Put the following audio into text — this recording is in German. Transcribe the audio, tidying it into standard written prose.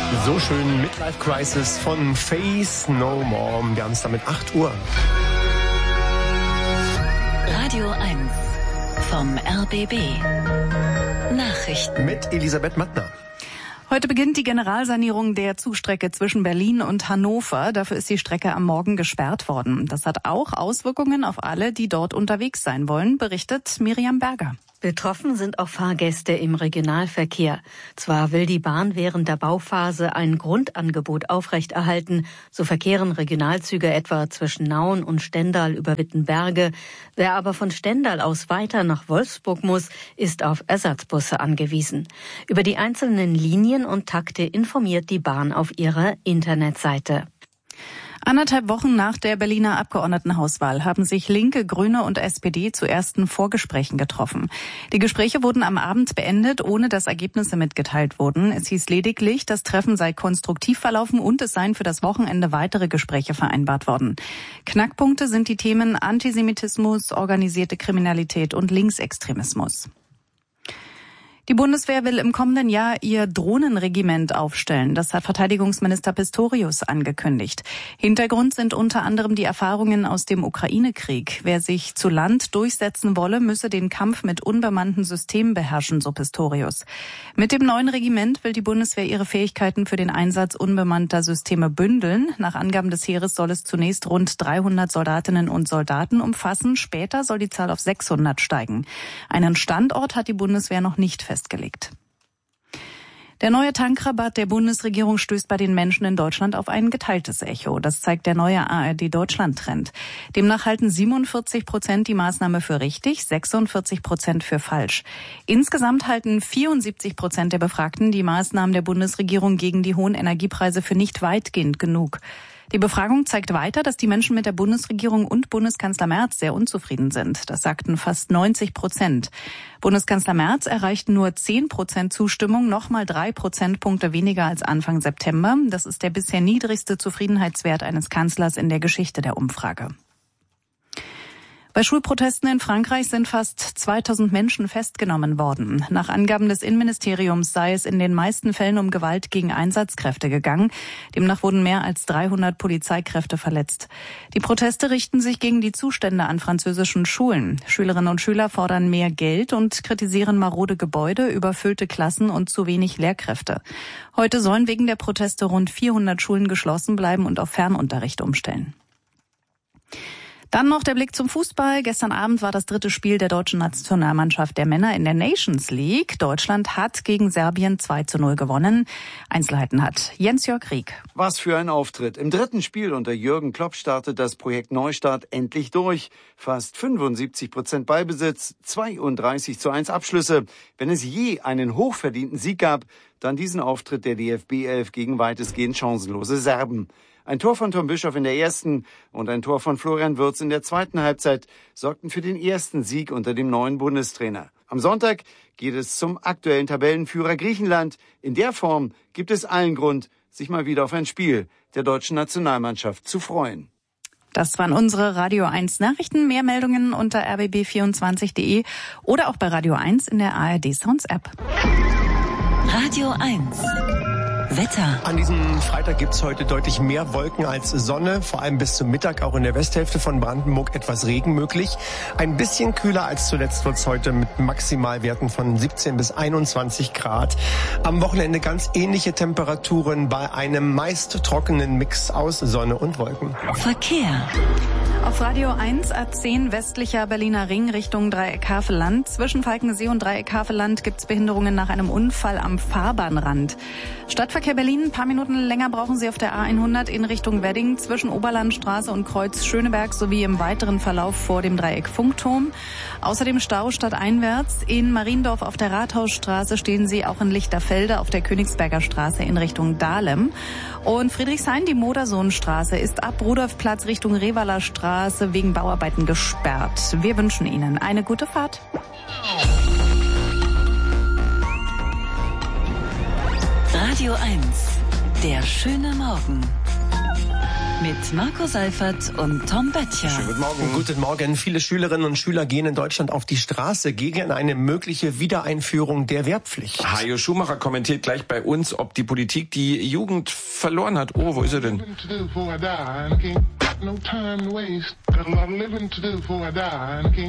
So schön Midlife Crisis von Faith No More. Wir haben es damit 8 Uhr. Radio 1 vom RBB. Nachrichten. Mit Elisabeth Mattner. Heute beginnt die Generalsanierung der Zugstrecke zwischen Berlin und Hannover. Dafür ist die Strecke am Morgen gesperrt worden. Das hat auch Auswirkungen auf alle, die dort unterwegs sein wollen, berichtet Miriam Berger. Betroffen sind auch Fahrgäste im Regionalverkehr. Zwar will die Bahn während der Bauphase ein Grundangebot aufrechterhalten, so verkehren Regionalzüge etwa zwischen Nauen und Stendal über Wittenberge. Wer aber von Stendal aus weiter nach Wolfsburg muss, ist auf Ersatzbusse angewiesen. Über die einzelnen Linien und Takte informiert die Bahn auf ihrer Internetseite. 1,5 Wochen nach der Berliner Abgeordnetenhauswahl haben sich Linke, Grüne und SPD zu ersten Vorgesprächen getroffen. Die Gespräche wurden am Abend beendet, ohne dass Ergebnisse mitgeteilt wurden. Es hieß lediglich, das Treffen sei konstruktiv verlaufen und es seien für das Wochenende weitere Gespräche vereinbart worden. Knackpunkte sind die Themen Antisemitismus, organisierte Kriminalität und Linksextremismus. Die Bundeswehr will im kommenden Jahr ihr Drohnenregiment aufstellen. Das hat Verteidigungsminister Pistorius angekündigt. Hintergrund sind unter anderem die Erfahrungen aus dem Ukraine-Krieg. Wer sich zu Land durchsetzen wolle, müsse den Kampf mit unbemannten Systemen beherrschen, so Pistorius. Mit dem neuen Regiment will die Bundeswehr ihre Fähigkeiten für den Einsatz unbemannter Systeme bündeln. Nach Angaben des Heeres soll es zunächst rund 300 Soldatinnen und Soldaten umfassen. Später soll die Zahl auf 600 steigen. Einen Standort hat die Bundeswehr noch nicht festgelegt. Der neue Tankrabatt der Bundesregierung stößt bei den Menschen in Deutschland auf ein geteiltes Echo. Das zeigt der neue ARD-Deutschland-Trend. Demnach halten 47% die Maßnahme für richtig, 46% für falsch. Insgesamt halten 74% der Befragten die Maßnahmen der Bundesregierung gegen die hohen Energiepreise für nicht weitgehend genug. Die Befragung zeigt weiter, dass die Menschen mit der Bundesregierung und Bundeskanzler Merz sehr unzufrieden sind. Das sagten fast 90%. Bundeskanzler Merz erreicht nur 10% Zustimmung, nochmal 3 Prozentpunkte weniger als Anfang September. Das ist der bisher niedrigste Zufriedenheitswert eines Kanzlers in der Geschichte der Umfrage. Bei Schulprotesten in Frankreich sind fast 2000 Menschen festgenommen worden. Nach Angaben des Innenministeriums sei es in den meisten Fällen um Gewalt gegen Einsatzkräfte gegangen. Demnach wurden mehr als 300 Polizeikräfte verletzt. Die Proteste richten sich gegen die Zustände an französischen Schulen. Schülerinnen und Schüler fordern mehr Geld und kritisieren marode Gebäude, überfüllte Klassen und zu wenig Lehrkräfte. Heute sollen wegen der Proteste rund 400 Schulen geschlossen bleiben und auf Fernunterricht umstellen. Dann noch der Blick zum Fußball. Gestern Abend war das 3. Spiel der deutschen Nationalmannschaft der Männer in der Nations League. Deutschland hat gegen Serbien 2:0 gewonnen. Einzelheiten hat Jens-Jörg Rieck. Was für ein Auftritt. Im 3. Spiel unter Jürgen Klopp startet das Projekt Neustart endlich durch. Fast 75% Ballbesitz, 32:1 Abschlüsse. Wenn es je einen hochverdienten Sieg gab, dann diesen Auftritt der DFB-11 gegen weitestgehend chancenlose Serben. Ein Tor von Tom Bischoff in der ersten und ein Tor von Florian Wirtz in der zweiten Halbzeit sorgten für den ersten Sieg unter dem neuen Bundestrainer. Am Sonntag geht es zum aktuellen Tabellenführer Griechenland. In der Form gibt es allen Grund, sich mal wieder auf ein Spiel der deutschen Nationalmannschaft zu freuen. Das waren unsere Radio 1 Nachrichten. Mehr Meldungen unter rbb24.de oder auch bei Radio 1 in der ARD Sounds App. Radio 1 Wetter. An diesem Freitag gibt's heute deutlich mehr Wolken als Sonne, vor allem bis zum Mittag, auch in der Westhälfte von Brandenburg etwas Regen möglich. Ein bisschen kühler als zuletzt wird's heute mit Maximalwerten von 17 bis 21 Grad. Am Wochenende ganz ähnliche Temperaturen bei einem meist trockenen Mix aus Sonne und Wolken. Verkehr. Auf Radio 1 A10 westlicher Berliner Ring Richtung Dreieck-Havelland. Zwischen Falkensee und Dreieck-Havelland gibt's Behinderungen nach einem Unfall am Fahrbahnrand. Stadtverkehr Berlin, ein paar Minuten länger brauchen Sie auf der A100 in Richtung Wedding zwischen Oberlandstraße und Kreuz Schöneberg sowie im weiteren Verlauf vor dem Dreieck Funkturm. Außerdem Stau stadteinwärts. In Mariendorf auf der Rathausstraße stehen Sie auch in Lichterfelde auf der Königsberger Straße in Richtung Dahlem. Und Friedrichshain, die Modersohnstraße, ist ab Rudolfplatz Richtung Revaler Straße wegen Bauarbeiten gesperrt. Wir wünschen Ihnen eine gute Fahrt. Radio 1, der schöne Morgen. Mit Marco Seifert und Tom Böttcher. Schönen guten Morgen. Guten Morgen. Viele Schülerinnen und Schüler gehen in Deutschland auf die Straße gegen eine mögliche Wiedereinführung der Wehrpflicht. Hajo Schumacher kommentiert gleich bei uns, ob die Politik die Jugend verloren hat. Oh, wo ist er denn?